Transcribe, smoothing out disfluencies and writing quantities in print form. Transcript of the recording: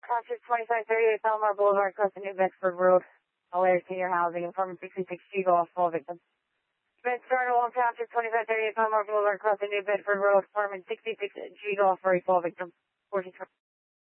Township 2538 Palomar Boulevard, across the New Bedford Road. All areas senior housing, apartment 66G Golf, all victims. Event started along Township 2538 Palomar Boulevard, across the New Bedford Road, apartment 66G Golf, all victims. 14